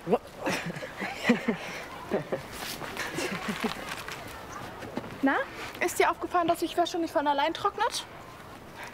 Na, ist dir aufgefallen, dass sich Wäsche nicht von allein trocknet?